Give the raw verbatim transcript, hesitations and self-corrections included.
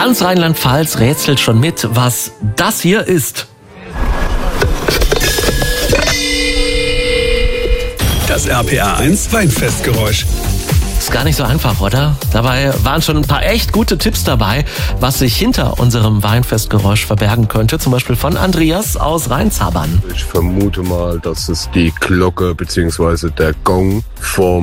Ganz Rheinland-Pfalz rätselt schon mit, was das hier ist. Das R P R eins Weinfestgeräusch. Ist gar nicht so einfach, oder? Dabei waren schon ein paar echt gute Tipps dabei, was sich hinter unserem Weinfestgeräusch verbergen könnte. Zum Beispiel von Andreas aus Rheinzabern. Ich vermute mal, dass es die Glocke bzw. der Gong vom